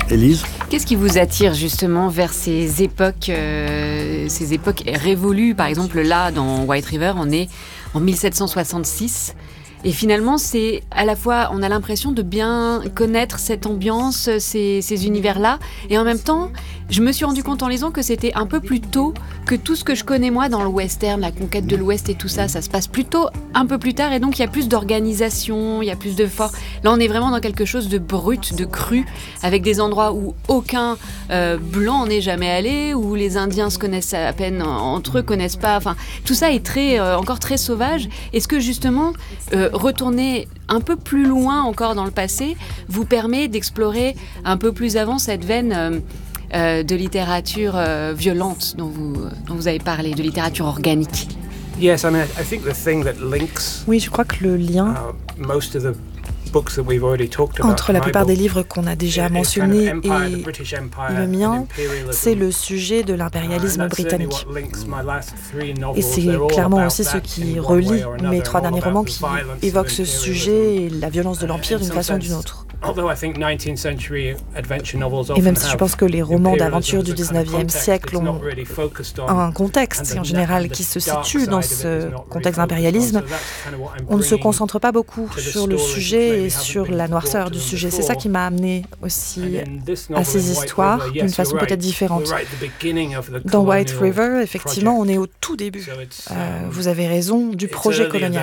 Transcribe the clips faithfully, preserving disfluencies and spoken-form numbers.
Élise ? Qu'est-ce qui vous attire justement vers ces époques, euh, ces époques révolues ? Par exemple, là, dans White River, on est en mille sept cent soixante-six. Et finalement, c'est à la fois, on a l'impression de bien connaître cette ambiance, ces, ces univers-là. Et en même temps, je me suis rendu compte en lisant que c'était un peu plus tôt que tout ce que je connais moi dans le western, la conquête de l'Ouest et tout ça. Ça se passe plutôt un peu plus tard et donc il y a plus d'organisation, il y a plus de force. Là, on est vraiment dans quelque chose de brut, de cru, avec des endroits où aucun euh, blanc n'est jamais allé, où les Indiens se connaissent à peine entre eux, connaissent pas. Enfin, tout ça est très, euh, encore très sauvage. Est-ce que justement... Euh, retourner un peu plus loin encore dans le passé vous permet d'explorer un peu plus avant cette veine euh, euh, de littérature euh, violente dont vous, dont vous avez parlé, de littérature organique. Yes, I mean, I think the thing that links, Oui, je crois que le lien uh, most of the books that we've already talked about, entre la plupart des livres qu'on a déjà mentionnés et le mien, c'est le sujet de l'impérialisme britannique. Et c'est clairement aussi ce qui relie mes trois derniers romans qui évoquent ce sujet et la violence de l'Empire d'une façon ou d'une autre. Et même si je pense que les romans d'aventure du dix-neuvième siècle ont un contexte, en général, qui se situe dans ce contexte d'impérialisme, on ne se concentre pas beaucoup sur le sujet et sur la noirceur du sujet. C'est ça qui m'a amené aussi à ces histoires d'une façon peut-être différente. Dans White River, effectivement, on est au tout début, euh, vous avez raison, du projet colonial.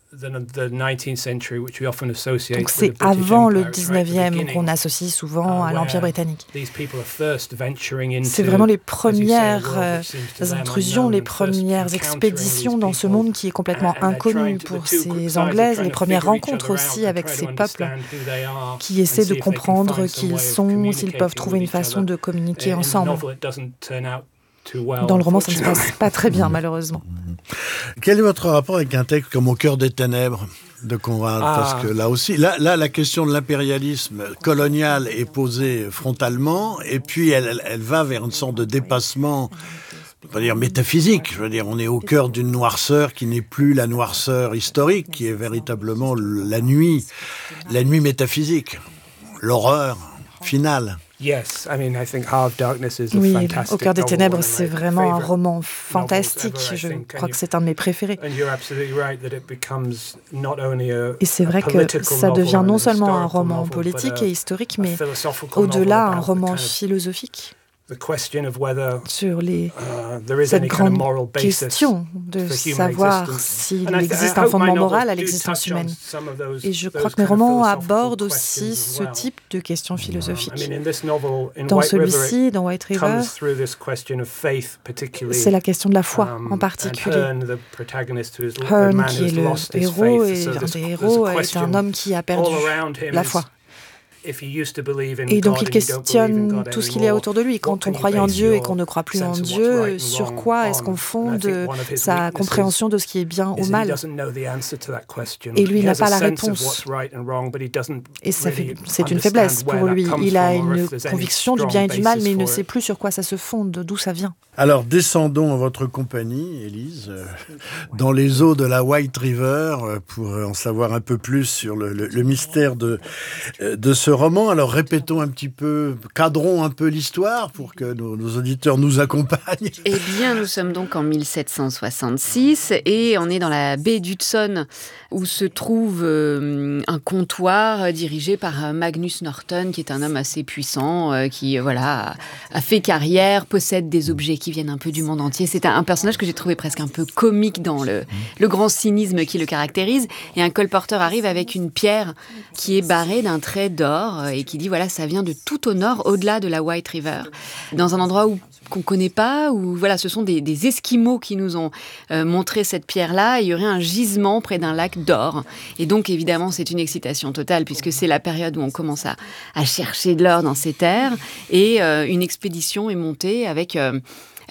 Donc c'est avant le dix-neuvième qu'on associe souvent à l'Empire britannique. C'est vraiment les premières euh, intrusions, les premières expéditions dans ce monde qui est complètement inconnu pour ces Anglaises, les premières rencontres aussi avec ces peuples qui essaient de comprendre qui ils sont, s'ils peuvent trouver une façon de communiquer ensemble. Dans le roman, ça ne se passe pas très bien, malheureusement. Quel est votre rapport avec un texte comme Au cœur des ténèbres de Conrad ? Ah. Parce que là aussi, là, là, la question de l'impérialisme colonial est posée frontalement, et puis elle, elle va vers une sorte de dépassement, on va dire métaphysique. Je veux dire, on est au cœur d'une noirceur qui n'est plus la noirceur historique, qui est véritablement la nuit, la nuit métaphysique, l'horreur finale. Yes, I mean, I think Heart of Darkness is a oui, fantastic Au cœur des ténèbres, novel, c'est vraiment un roman fantastique. Je crois que c'est un de mes préférés. Et c'est vrai que ça devient non seulement un roman politique et historique, mais au-delà, un roman philosophique. Sur les, cette grande question de savoir s'il existe un fondement moral à l'existence humaine. Et je crois que mes romans abordent aussi ce type de questions philosophiques. Dans celui-ci, dans White River, c'est la question de la foi en particulier. Hearn, qui est le héros, et un des héros, est un homme qui a perdu la foi. Et donc il questionne tout ce qu'il y a autour de lui. Quand on croyait en Dieu et qu'on ne croit plus en Dieu, sur quoi est-ce qu'on fonde sa compréhension de ce qui est bien ou mal ? Et lui n'a pas la réponse. Et ça fait, c'est une faiblesse pour lui. Il a une conviction du bien et du mal, mais il ne sait plus sur quoi ça se fonde, d'où ça vient. Alors descendons en votre compagnie, Élise, euh, dans les eaux de la White River, euh, pour en savoir un peu plus sur le, le, le mystère de, euh, de ce roman. Alors répétons un petit peu, cadrons un peu l'histoire pour que nos, nos auditeurs nous accompagnent. Eh bien, nous sommes donc en mille sept cent soixante-six et on est dans la baie d'Hudson où se trouve euh, un comptoir dirigé par Magnus Norton, qui est un homme assez puissant, euh, qui euh, voilà a, a fait carrière, possède des objets qui viennent un peu du monde entier. C'est un, un personnage que j'ai trouvé presque un peu comique dans le, le grand cynisme qui le caractérise. Et un colporteur arrive avec une pierre qui est barrée d'un trait d'or et qui dit voilà, ça vient de tout au nord, au-delà de la White River, dans un endroit où qu'on connaît pas, où voilà, ce sont des, des Esquimaux qui nous ont euh, montré cette pierre-là. Il y aurait un gisement près d'un lac d'or. Et donc, évidemment, c'est une excitation totale puisque c'est la période où on commence à, à chercher de l'or dans ces terres. Et euh, une expédition est montée avec... Euh,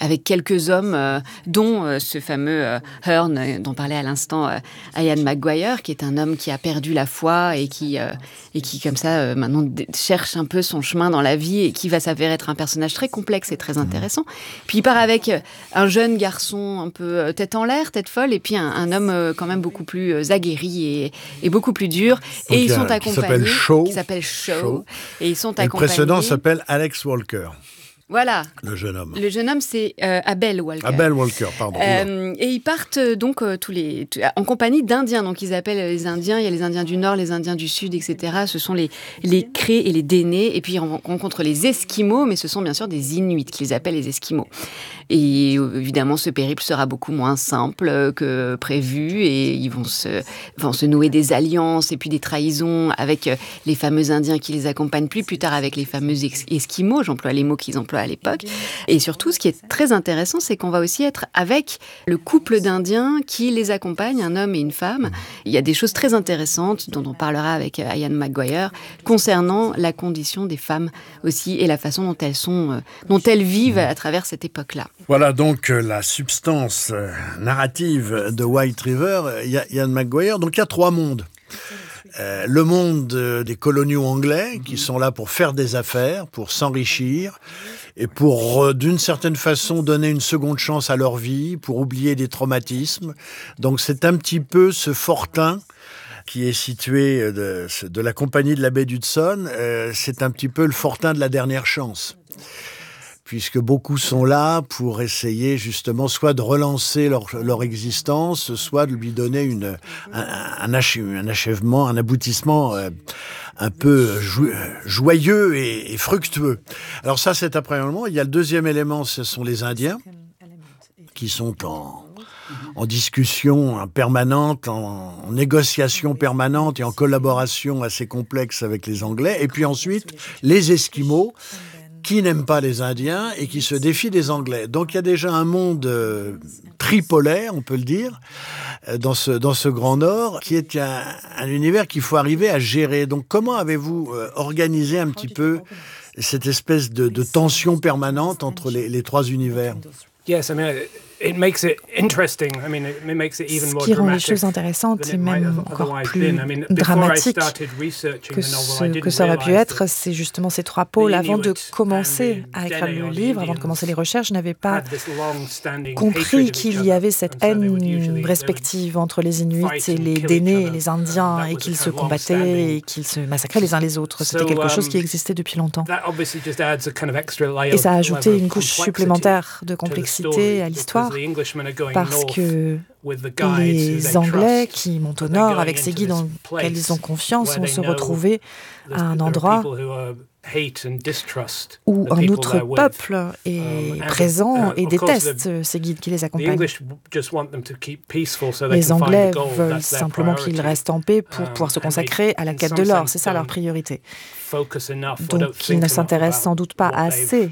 avec quelques hommes, euh, dont euh, ce fameux euh, Hearn, euh, dont parlait à l'instant euh, Ian McGuire, qui est un homme qui a perdu la foi et qui, euh, et qui comme ça, euh, maintenant, d- cherche un peu son chemin dans la vie et qui va s'avérer être un personnage très complexe et très intéressant. Puis il part avec euh, un jeune garçon un peu euh, tête en l'air, tête folle, et puis un, un homme euh, quand même beaucoup plus euh, aguerri et, et beaucoup plus dur. Donc, et ils sont qui accompagnés... s'appelle Shaw. Qui s'appelle Shaw. Shaw. Et ils sont et accompagnés... Le précédent s'appelle Alex Walker. Voilà. Le jeune homme. Le jeune homme, c'est euh, Abel Walker. Abel Walker, pardon. Euh, et ils partent euh, donc euh, tous les, t- en compagnie d'Indiens. Donc ils appellent les Indiens. Il y a les Indiens du Nord, les Indiens du Sud, et cetera. Ce sont les les Crés et les Dénés. Et puis on rencontre les Esquimaux, mais ce sont bien sûr des Inuits qu'ils appellent les Esquimaux. Et euh, évidemment, ce périple sera beaucoup moins simple que prévu. Et ils vont se vont se nouer des alliances et puis des trahisons avec euh, les fameux Indiens qui les accompagnent plus plus tard avec les fameux ex- Esquimaux. J'emploie les mots qu'ils emploient à l'époque. Et surtout, ce qui est très intéressant, c'est qu'on va aussi être avec le couple d'Indiens qui les accompagne, un homme et une femme. Il y a des choses très intéressantes dont on parlera avec Ian McGuire concernant la condition des femmes aussi et la façon dont elles sont, dont elles vivent à travers cette époque-là. Voilà donc la substance narrative de White River, Ian McGuire. Donc il y a trois mondes. Euh, le monde euh, des coloniaux anglais qui sont là pour faire des affaires, pour s'enrichir et pour, euh, d'une certaine façon, donner une seconde chance à leur vie, pour oublier des traumatismes. Donc c'est un petit peu ce fortin qui est situé de, de la compagnie de la baie d'Hudson. Euh, c'est un petit peu le fortin de la dernière chance, puisque beaucoup sont là pour essayer justement soit de relancer leur, leur existence, soit de lui donner une, un, un, ach- un achèvement, un aboutissement euh, un peu jo- joyeux et, et fructueux. Alors ça, c'est un premier élément. Il y a le deuxième élément, ce sont les Indiens, qui sont en, en discussion permanente, en, en négociation permanente et en collaboration assez complexe avec les Anglais. Et puis ensuite, les Esquimaux, qui n'aiment pas les Indiens et qui se défient des Anglais. Donc il y a déjà un monde euh, tripolaire, on peut le dire, euh, dans ce, dans ce Grand Nord, qui est un, un univers qu'il faut arriver à gérer. Donc comment avez-vous euh, organisé un petit peu cette espèce de, de tension permanente entre les, les trois univers ? Yes, I mean, it makes it interesting. I mean, it makes it even more Ce qui rend les dramatic choses intéressantes et même encore plus I mean, dramatiques que ce que ça aurait pu être, c'est justement ces trois pôles. Avant de commencer à écrire le livre, avant de commencer les recherches, je n'avais pas compris qu'il y avait cette haine respective entre les Inuits et les Dénés et les Indiens, et qu'ils se combattaient et qu'ils se massacraient les uns les autres. C'était quelque chose qui existait depuis longtemps. Et ça a ajouté une couche supplémentaire de complexité à l'histoire, parce que les Anglais qui montent au nord avec ces guides en lesquels ils ont confiance vont se retrouver à un endroit où un autre peuple est présent et déteste ces guides qui les accompagnent. Les Anglais veulent simplement qu'ils restent en paix pour pouvoir se consacrer à la quête de l'or, c'est ça leur priorité. Donc ils ne s'intéressent sans doute pas assez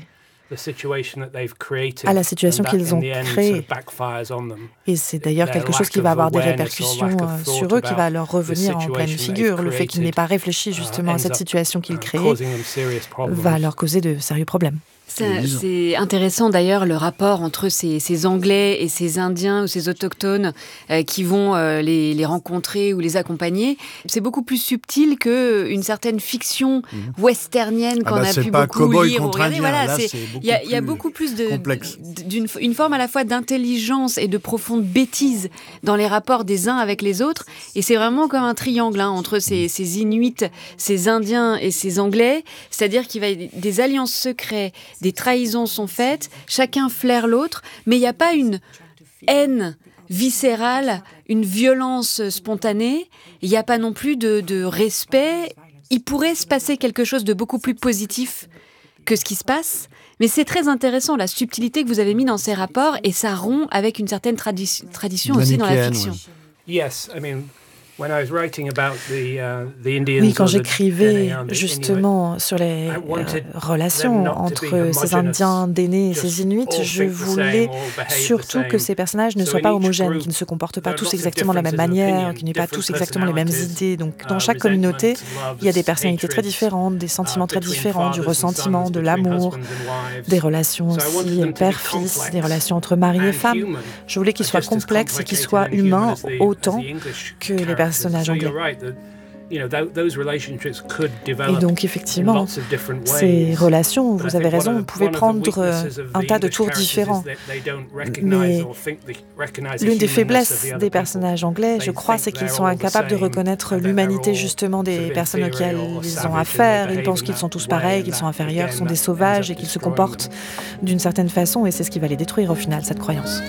à la situation qu'ils ont créée. Et c'est d'ailleurs quelque chose qui va avoir des répercussions euh, sur eux, qui va leur revenir en pleine figure. Le fait qu'ils n'aient pas réfléchi justement à cette situation qu'ils créaient va leur causer de sérieux problèmes. C'est, c'est intéressant d'ailleurs le rapport entre ces, ces Anglais et ces Indiens ou ces autochtones euh, qui vont euh, les, les rencontrer ou les accompagner. C'est beaucoup plus subtil qu'une certaine fiction mmh. westernienne qu'on ah bah a pu beaucoup lire ou regarder. Voilà, il y, y a beaucoup plus de, d'une une forme à la fois d'intelligence et de profonde bêtise dans les rapports des uns avec les autres. Et c'est vraiment comme un triangle hein, entre ces, ces Inuits, ces Indiens et ces Anglais. C'est-à-dire qu'il va y avoir des alliances secrètes, des trahisons sont faites, chacun flaire l'autre, mais il n'y a pas une haine viscérale, une violence spontanée, il n'y a pas non plus de, de respect. Il pourrait se passer quelque chose de beaucoup plus positif que ce qui se passe, mais c'est très intéressant la subtilité que vous avez mis dans ces rapports et ça rompt avec une certaine tradi- tradition aussi dans la fiction. Yes, I mean, Oui, quand j'écrivais justement sur les euh, relations entre ces Indiens d'aînés et ces Inuits, je voulais surtout que ces personnages ne soient pas homogènes, qu'ils ne se comportent pas tous exactement de la même manière, qu'ils n'aient pas tous exactement les mêmes idées. Donc dans chaque communauté, il y a des personnalités très différentes, des sentiments très différents, du ressentiment, de l'amour, des relations aussi père-fils, des relations entre mari et femme. Je voulais qu'ils soient complexes et qu'ils soient humains autant que les personnages anglais. Et donc, effectivement, ces relations, vous avez raison, pouvaient prendre un tas de tours différents. Mais l'une des faiblesses des personnages anglais, je crois, c'est qu'ils sont incapables de reconnaître l'humanité, justement, des personnes auxquelles ils ont affaire. Ils pensent qu'ils sont tous pareils, qu'ils sont inférieurs, sont des sauvages et qu'ils se comportent d'une certaine façon. Et c'est ce qui va les détruire, au final, cette croyance.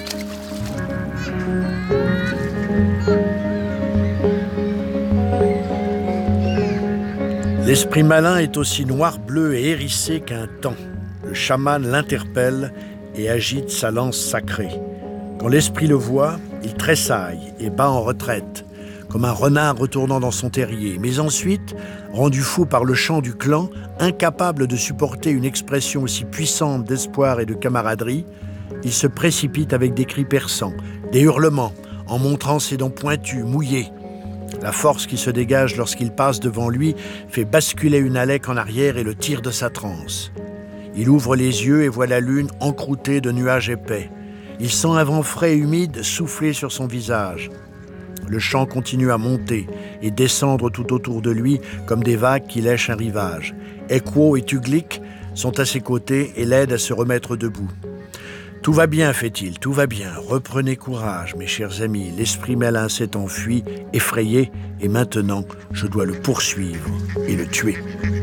L'esprit malin est aussi noir, bleu et hérissé qu'un taon. Le chaman l'interpelle et agite sa lance sacrée. Quand l'esprit le voit, il tressaille et bat en retraite, comme un renard retournant dans son terrier. Mais ensuite, rendu fou par le chant du clan, incapable de supporter une expression aussi puissante d'espoir et de camaraderie, il se précipite avec des cris perçants, des hurlements, en montrant ses dents pointues, mouillées. La force qui se dégage lorsqu'il passe devant lui fait basculer une Alec en arrière et le tire de sa transe. Il ouvre les yeux et voit la lune encroûtée de nuages épais. Il sent un vent frais et humide souffler sur son visage. Le chant continue à monter et descendre tout autour de lui comme des vagues qui lèchent un rivage. Ekwo et Tuglik sont à ses côtés et l'aident à se remettre debout. « Tout va bien, fait-il, tout va bien. Reprenez courage, mes chers amis. L'esprit malin s'est enfui, effrayé, et maintenant, je dois le poursuivre et le tuer. »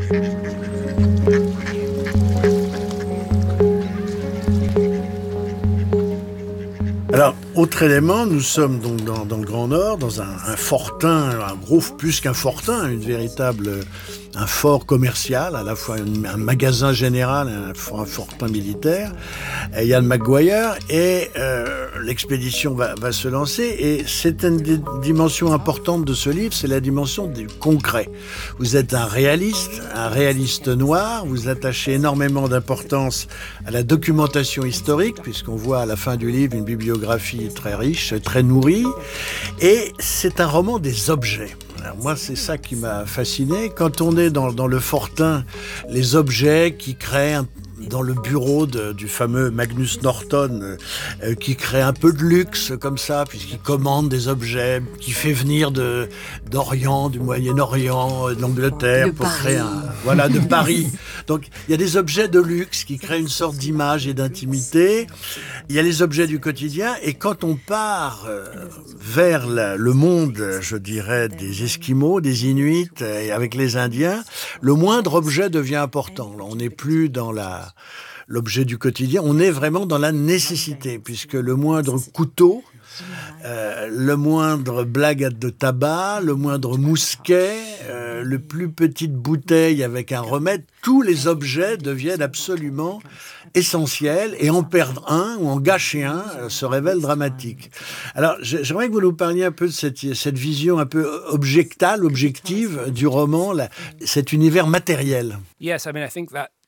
Alors, autre élément, nous sommes donc dans, dans le Grand Nord, dans un, un fortin, un gros, plus qu'un fortin, une véritable, un fort commercial, à la fois un, un magasin général, un, un fortin militaire. Et Ian McGuire, et euh, l'expédition va, va se lancer. Et c'est une des dimensions importantes de ce livre, c'est la dimension du concret. Vous êtes un réaliste, un réaliste noir, vous attachez énormément d'importance à la documentation historique, puisqu'on voit à la fin du livre une bibliographie très riche, très nourrie, et c'est un roman des objets. Alors moi, c'est ça qui m'a fasciné. Quand on est dans, dans le fortin, les objets qui créent un dans le bureau de, du fameux Magnus Norton, euh, qui crée un peu de luxe comme ça, puisqu'il commande des objets, qui fait venir de, d'Orient, du Moyen-Orient, de l'Angleterre, de pour Paris. créer un... Voilà, de Paris. Donc, il y a des objets de luxe qui créent une sorte d'image et d'intimité. Il y a les objets du quotidien, et quand on part euh, vers la, le monde, je dirais, des Esquimaux, des Inuits, et avec les Indiens, le moindre objet devient important. Là, on n'est plus dans la l'objet du quotidien, on est vraiment dans la nécessité, puisque le moindre couteau, euh, le moindre blague de tabac, le moindre mousquet, euh, le plus petite bouteille avec un remède, tous les objets deviennent absolument essentiels, et en perdre un ou en gâcher un euh, se révèle dramatique. Alors, j'aimerais que vous nous parliez un peu de cette, cette vision un peu objectale, objective du roman, là, cet univers matériel. Yes, I mean, I think that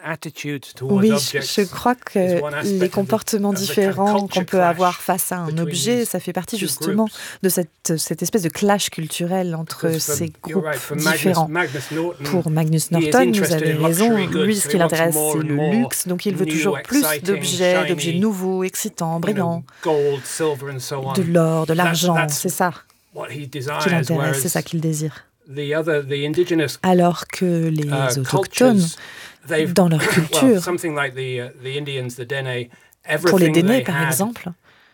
Oui, je crois que les comportements différents qu'on peut avoir face à un objet, ça fait partie justement de cette, cette espèce de clash culturel entre ces groupes différents. Pour Magnus Norton, vous avez raison, lui, ce qui l'intéresse, c'est le luxe, donc il veut toujours plus d'objets, d'objets nouveaux, excitants, brillants, de l'or, de l'argent, c'est ça qui l'intéresse, c'est ça qu'il désire. Alors que les autochtones, dans leur culture, pour les Dénés par exemple,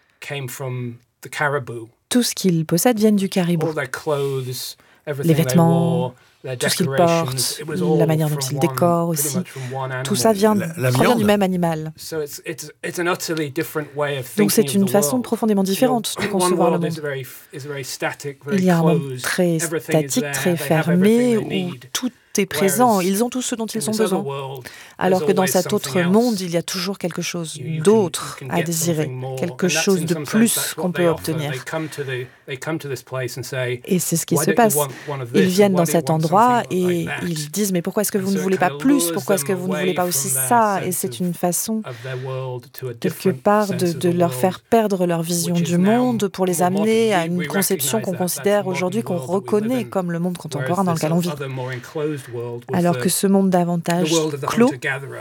tout ce qu'ils possèdent vient du caribou. Les vêtements, tout ce qu'ils portent, la manière dont ils décorent aussi, tout ça vient, vient du même animal. Donc c'est une façon profondément différente de concevoir le monde. Il y a un monde très statique, très fermé, où tout est présent, ils ont tout ce dont ils ont besoin. Alors que dans cet autre monde, il y a toujours quelque chose d'autre à désirer, quelque chose de plus qu'on peut obtenir. Et c'est ce qui se passe. Ils viennent dans cet endroit et ils disent « Mais pourquoi est-ce que vous ne voulez pas plus ? Pourquoi est-ce que vous ne voulez pas aussi ça ?» Et c'est une façon, quelque part, de, de leur faire perdre leur vision du monde pour les amener à une conception qu'on considère aujourd'hui, qu'on reconnaît comme le monde contemporain dans lequel on vit. Alors que ce monde davantage clos,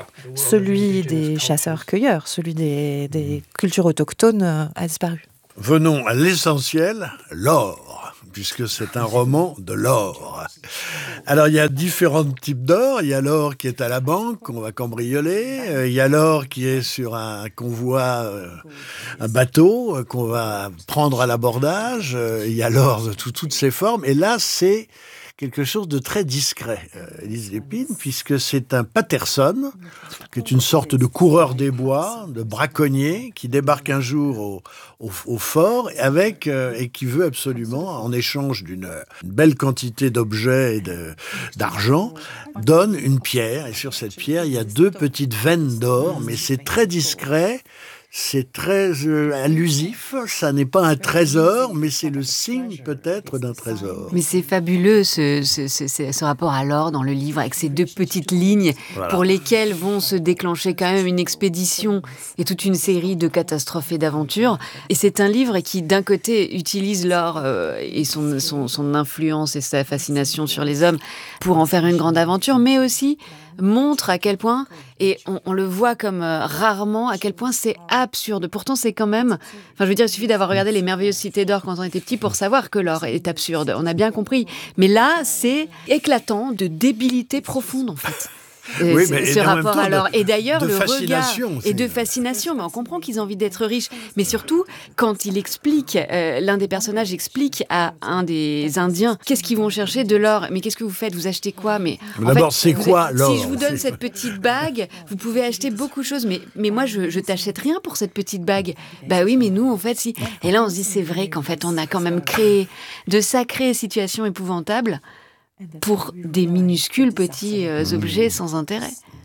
celui des chasseurs-cueilleurs, celui des, des cultures autochtones, a disparu. Venons à l'essentiel, l'or, puisque c'est un roman de l'or. Alors, il y a différents types d'or. Il y a l'or qui est à la banque, qu'on va cambrioler. Euh, il y a l'or qui est sur un convoi, euh, un bateau, euh, qu'on va prendre à l'abordage. Euh, il y a l'or de tout, toutes ses formes. Et là, c'est quelque chose de très discret, euh, Élise Lépine, puisque c'est un Patterson, qui est une sorte de coureur des bois, de braconnier, qui débarque un jour au, au, au fort avec, euh, et qui veut absolument, en échange d'une une belle quantité d'objets et de, d'argent, donne une pierre. Et sur cette pierre, il y a deux petites veines d'or, mais c'est très discret. C'est très euh, allusif, ça n'est pas un trésor, mais c'est le signe peut-être d'un trésor. Mais c'est fabuleux ce, ce, ce, ce rapport à l'or dans le livre, avec ces deux petites lignes voilà. Pour lesquelles vont se déclencher quand même une expédition et toute une série de catastrophes et d'aventures. Et c'est un livre qui, d'un côté, utilise l'or euh, et son, son, son influence et sa fascination sur les hommes pour en faire une grande aventure, mais aussi montre à quel point, et on, on le voit comme euh, rarement, à quel point c'est absurde. Pourtant, c'est quand même... Enfin, je veux dire, il suffit d'avoir regardé Les Merveilleuses Cités d'Or quand on était petit pour savoir que l'or est absurde. On a bien compris. Mais là, c'est éclatant de débilité profonde, en fait. Oui, mais ce rapport à l'or. Et d'ailleurs, de le regard aussi. Et de fascination. Mais on comprend qu'ils ont envie d'être riches. Mais surtout, quand il explique, euh, l'un des personnages explique à un des Indiens, qu'est-ce qu'ils vont chercher de l'or. Mais qu'est-ce que vous faites ? Vous achetez quoi ? Mais d'abord, fait, c'est quoi l'or ? Si je vous donne cette petite bague, vous pouvez acheter beaucoup de choses. Mais, mais moi, je, je t'achète rien pour cette petite bague. Bah oui, mais nous, en fait, si. Et là, on se dit, c'est vrai qu'en fait, on a quand même créé de sacrées situations épouvantables pour des minuscules petits euh, objets sans intérêt.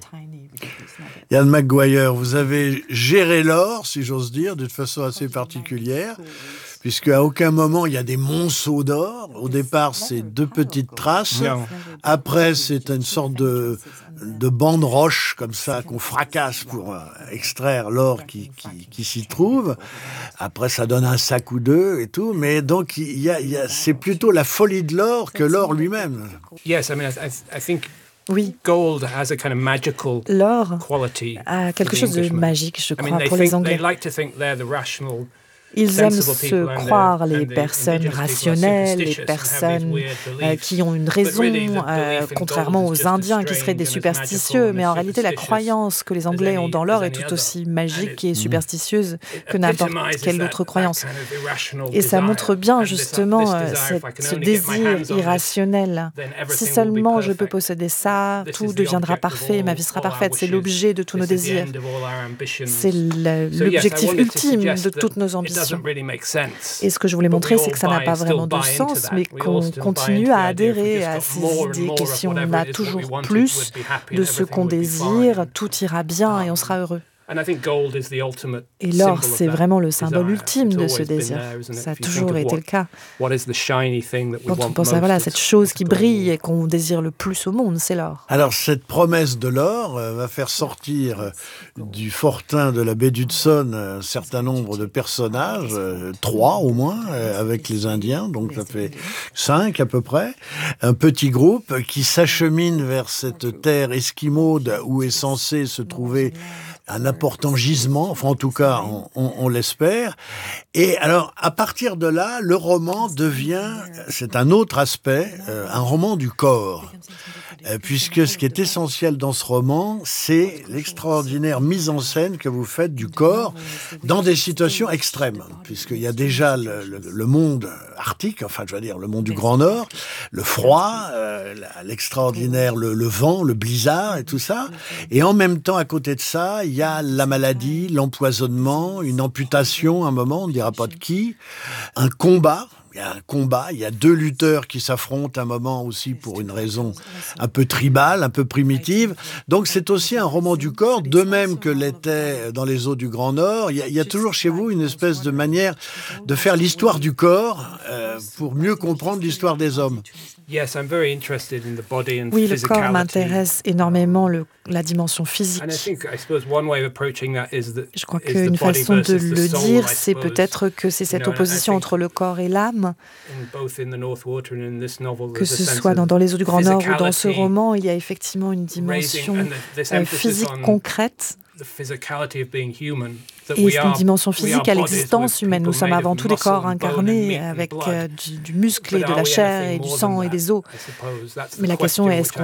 Ian McGuire, vous avez géré l'or, si j'ose dire, d'une façon assez particulière, puisque à aucun moment il y a des monceaux d'or. Au départ, c'est deux petites traces. Non. Après, c'est une sorte de, de banc de roche comme ça qu'on fracasse pour euh, extraire l'or qui, qui, qui s'y trouve. Après, ça donne un sac ou deux et tout. Mais donc, il y a, il y a, c'est plutôt la folie de l'or que l'or lui-même. Yes, I mean, I, I think. Oui. Gold has a kind of magical l'or quality a quelque chose de magique, je crois, I mean, pour les Anglais. Like to think they're the rational, Ils aiment se croire les personnes rationnelles, les personnes euh, qui ont une raison, euh, contrairement aux Indiens qui seraient des superstitieux. Mais en réalité, la croyance que les Anglais ont dans l'or est tout aussi magique et superstitieuse que n'importe quelle autre croyance. Et ça montre bien justement euh, cette, ce désir irrationnel. Si seulement je peux posséder ça, tout deviendra parfait, ma vie sera parfaite. C'est l'objet de tous nos désirs. C'est l'objectif ultime de toutes nos ambitions. Et ce que je voulais montrer, c'est que ça n'a pas vraiment de sens, mais qu'on continue à adhérer à ces idées que si on a toujours plus de ce qu'on désire, tout ira bien et on sera heureux. Et l'or, c'est vraiment le symbole ultime de ce désir. Ça a toujours été le cas. Quand on pense à voilà, cette chose qui brille et qu'on désire le plus au monde, c'est l'or. Alors, cette promesse de l'or euh, va faire sortir euh, du fortin de la baie d'Hudson un certain nombre de personnages, euh, trois au moins, euh, avec les Indiens, donc ça fait cinq à peu près. Un petit groupe qui s'achemine vers cette terre esquimaude où est censé se trouver un important gisement, enfin en tout cas on, on, on l'espère. Et alors à partir de là, le roman devient, c'est un autre aspect, euh, un roman du corps. Euh, puisque ce qui est essentiel dans ce roman, c'est l'extraordinaire mise en scène que vous faites du corps dans des situations extrêmes. Puisqu'il y a déjà le, le, le monde arctique, enfin je veux dire le monde du Grand Nord, le froid, euh, l'extraordinaire, le, le vent, le blizzard et tout ça. Et en même temps, à côté de ça, il y a la maladie, l'empoisonnement, une amputation, un moment, on ne dira pas de qui, un combat. il y a un combat, il y a deux lutteurs qui s'affrontent à un moment aussi pour une raison un peu tribale, un peu primitive. Donc c'est aussi un roman du corps, de même que l'était dans Les Eaux du Grand Nord. Il y a, il y a toujours chez vous une espèce de manière de faire l'histoire du corps euh, pour mieux comprendre l'histoire des hommes. Oui, le corps m'intéresse énormément, le, la dimension physique. Je crois qu'une façon de le dire, c'est peut-être que c'est cette opposition entre le corps et l'âme. Que ce soit dans, dans Les Eaux du Grand Nord ou dans ce roman, il y a effectivement une dimension euh, physique concrète. Et c'est une dimension physique à l'existence humaine. Nous sommes avant tout des corps incarnés avec euh, du, du muscle et de la chair et du sang et des os. Mais la question est, est-ce qu'on